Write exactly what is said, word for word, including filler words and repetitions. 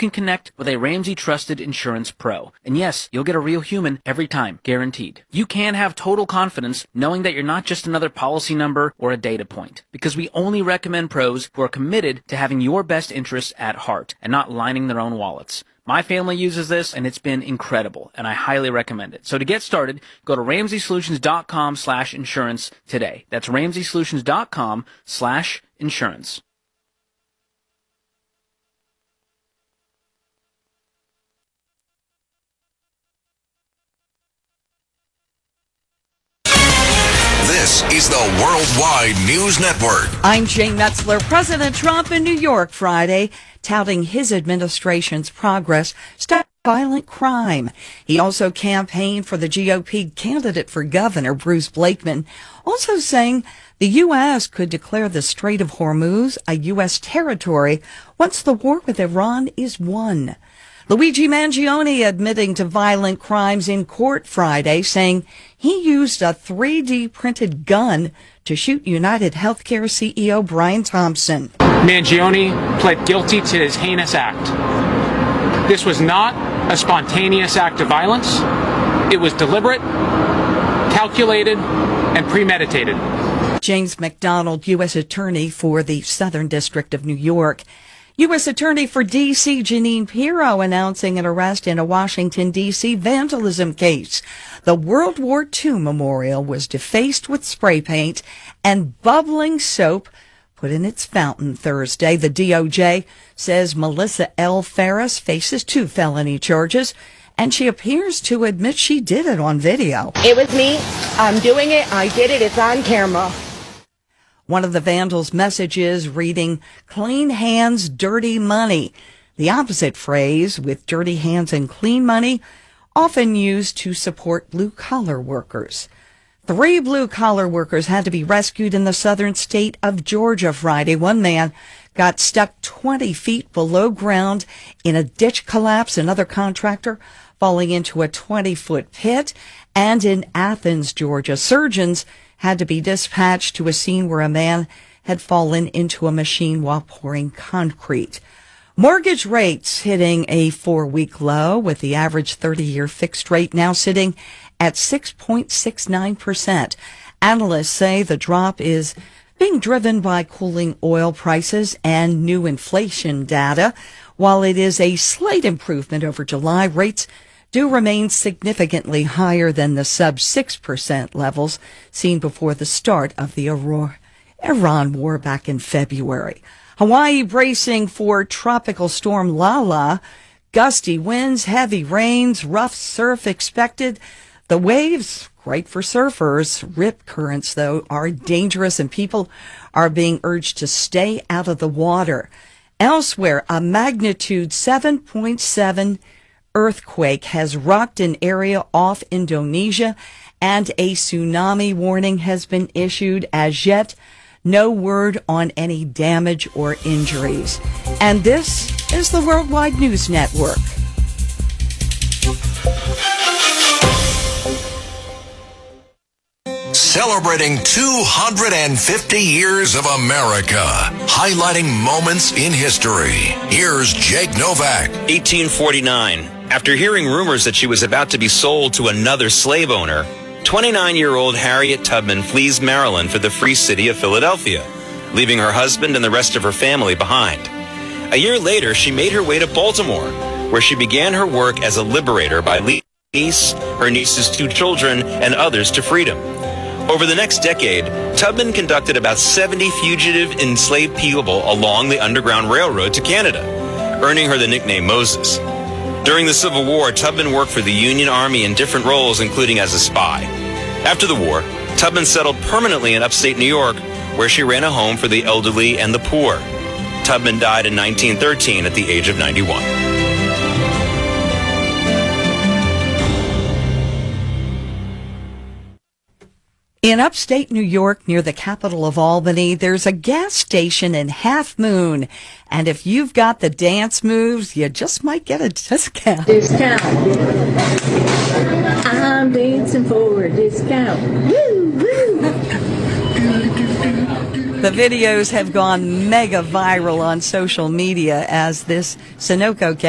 can connect with a Ramsey Trusted Insurance Pro. And yes, you'll get a real human every time, guaranteed. You can have total confidence knowing that you're not just another policy number or a data point, because we only recommend pros who are committed to having your best interests at heart and not lining their own wallets. My family uses this, and it's been incredible, and I highly recommend it. So to get started, go to ramsey solutions dot com slash insurance today. That's ramsey solutions dot com slash insurance. This is the Worldwide News Network. I'm Jane Metzler. President Trump in New York Friday, touting his administration's progress stopping violent crime. He also campaigned for the G O P candidate for governor, Bruce Blakeman, also saying the U S could declare the Strait of Hormuz a U S territory once the war with Iran is won. Luigi Mangione admitting to violent crimes in court Friday, saying he used a three D printed gun to shoot United Healthcare C E O Brian Thompson. Mangione pled guilty to his heinous act. This was not a spontaneous act of violence. It was deliberate, calculated, and premeditated. James McDonald, U S Attorney for the Southern District of New York. U S Attorney for D C Jeanine Pirro announcing an arrest in a Washington, D C vandalism case. The World War Two memorial was defaced with spray paint and bubbling soap put in its fountain Thursday. The D O J says Melissa L. Ferris faces two felony charges, and she appears to admit she did it on video. It was me. I'm doing it. I did it. It's on camera. One of the vandals' messages reading, "Clean hands, dirty money." The opposite phrase, with dirty hands and clean money, often used to support blue-collar workers. Three blue-collar workers had to be rescued in the southern state of Georgia Friday. One man got stuck twenty feet below ground in a ditch collapse. Another contractor falling into a twenty-foot pit. And in Athens, Georgia, surgeons had to be dispatched to a scene where a man had fallen into a machine while pouring concrete. Mortgage rates hitting a four-week low, with the average thirty-year fixed rate now sitting at six point six nine percent. Analysts say the drop is being driven by cooling oil prices and new inflation data. While it is a slight improvement over July, rates do remain significantly higher than the sub six percent levels seen before the start of the Iran war back in February. Hawaii bracing for tropical storm Lala. Gusty winds, heavy rains, rough surf expected. The waves, great for surfers. Rip currents, though, are dangerous, and people are being urged to stay out of the water. Elsewhere, a magnitude seven point seven earthquake has rocked an area off Indonesia, and a tsunami warning has been issued. As yet, no word on any damage or injuries. And this is the Worldwide News Network. Celebrating two hundred fifty years of America, highlighting moments in history. Here's Jake Novak. eighteen forty-nine. After hearing rumors that she was about to be sold to another slave owner, twenty-nine-year-old Harriet Tubman flees Maryland for the free city of Philadelphia, leaving her husband and the rest of her family behind. A year later, she made her way to Baltimore, where she began her work as a liberator by leading her niece, her niece's two children, and others to freedom. Over the next decade, Tubman conducted about seventy fugitive enslaved people along the Underground Railroad to Canada, earning her the nickname Moses. During the Civil War, Tubman worked for the Union Army in different roles, including as a spy. After the war, Tubman settled permanently in upstate New York, where she ran a home for the elderly and the poor. Tubman died in nineteen thirteen at the age of ninety-one. In upstate New York, near the capital of Albany, there's a gas station in Half Moon. And if you've got the dance moves, you just might get a discount. Discount. I'm dancing for a discount. Woo, woo. The videos have gone mega viral on social media as this Sunoco